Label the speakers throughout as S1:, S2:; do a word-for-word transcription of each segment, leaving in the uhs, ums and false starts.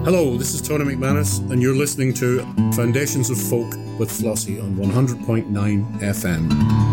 S1: Hello, this is Tony McManus, and you're listening to Foundations of Folk with Flossie on one hundred point nine F M.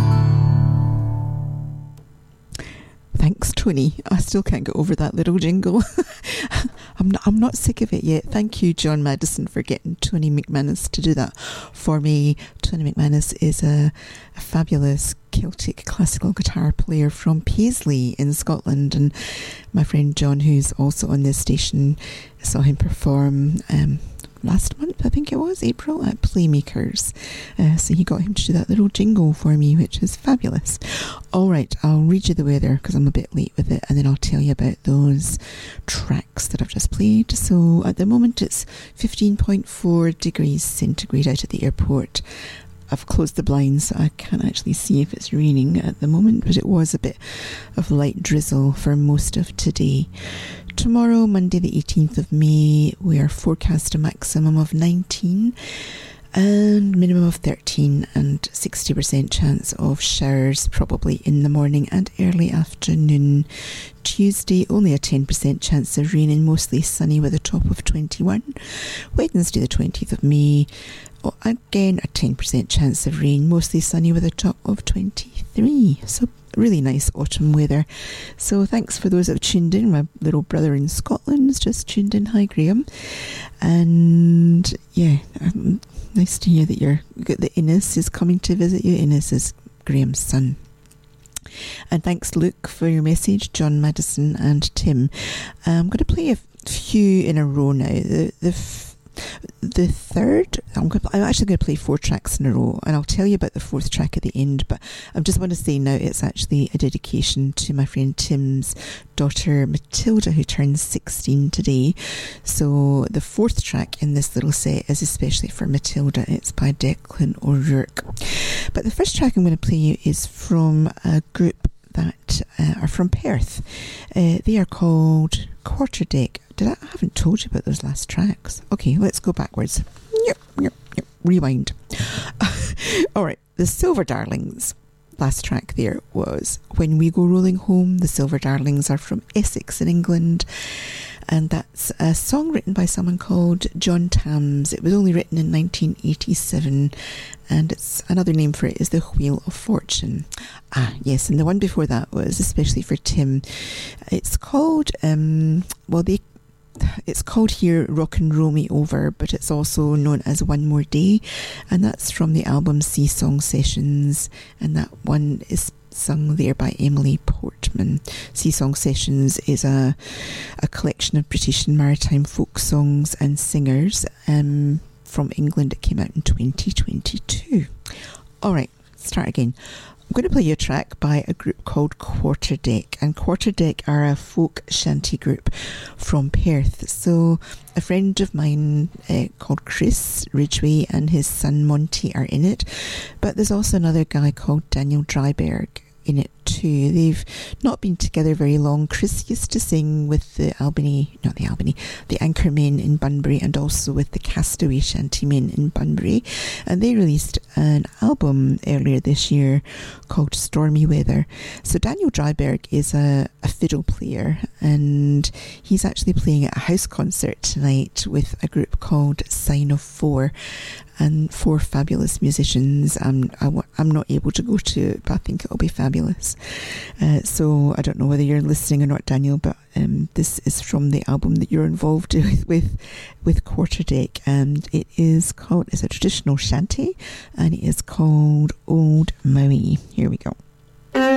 S2: Thanks, Tony. I still can't get over that little jingle. I'm not, I'm not sick of it yet. Thank you, John Madison, for getting Tony McManus to do that for me. Tony McManus is a, a fabulous Celtic classical guitar player from Paisley in Scotland, and my friend John, who's also on this station, saw him perform um, last month, I think it was, April, at Playmakers. Uh, so he got him to do that little jingle for me, which is fabulous. All right, I'll read you the weather because I'm a bit late with it, and then I'll tell you about those tracks that I've just played. So at the moment it's fifteen point four degrees centigrade out at the airport. I've closed the blinds, so I can't actually see if it's raining at the moment, but it was a bit of light drizzle for most of today. Tomorrow, Monday the eighteenth of May, we are forecast a maximum of nineteen and minimum of thirteen, and sixty percent chance of showers probably in the morning and early afternoon. Tuesday, only a ten percent chance of rain and mostly sunny with a top of twenty-one. Wednesday the twentieth of May, oh, again a ten percent chance of rain, mostly sunny with a top of twenty-three. So really nice autumn weather. So thanks for those that have tuned in. My little brother in Scotland has just tuned in. Hi, Graham. And yeah, um, nice to hear that you're that Innes is coming to visit you. Innes is Graham's son. And thanks, Luke, for your message, John Madison and Tim. I'm going to play a few in a row now. The the f- the third, I'm, going to, I'm actually going to play four tracks in a row, and I'll tell you about the fourth track at the end, but I just want to say now it's actually a dedication to my friend Tim's daughter Matilda, who turns sixteen today. So the fourth track in this little set is especially for Matilda. It's by Declan O'Rourke. But the first track I'm going to play you is from a group that uh, are from Perth. Uh, they are called Quarterdeck. Did I, I haven't told you about those last tracks. Okay, let's go backwards. Yep, yep, yep. Rewind. All right, the Silver Darlings. Last track there was When We Go Rolling Home. The Silver Darlings are from Essex in England, and that's a song written by someone called John Tams. It was only written in nineteen eighty-seven, and it's another name for it is The Wheel of Fortune. Ah, yes, and the one before that was especially for Tim. It's called, um, well, they It's called here Rock and Roll Me Over, but it's also known as One More Day, and that's from the album Sea Song Sessions, and that one is sung there by Emily Portman. Sea Song Sessions is a a collection of British and maritime folk songs and singers um, from England. It came out in twenty twenty-two. Alright, start again. I'm going to play you a track by a group called Quarterdeck, and Quarterdeck are a folk shanty group from Perth. So a friend of mine uh, called Chris Ridgway and his son Monty are in it, but there's also another guy called Daniel Dryberg in it too. They've not been together very long. Chris used to sing with the Albany, not the Albany, the Anchormen in Bunbury, and also with the Castaway Shantymen in Bunbury, and they released an album earlier this year called Stormy Weather. So Daniel Dryberg is a, a fiddle player, and he's actually playing at a house concert tonight with a group called Sign of Four, and four fabulous musicians. I'm, I, I'm not able to go to it, but I think it'll be fabulous. Uh, so I don't know whether you're listening or not, Daniel, but um, this is from the album that you're involved with with, with Quarterdeck, and it is called, it's a traditional shanty, and it is called Old Maui. Here we go.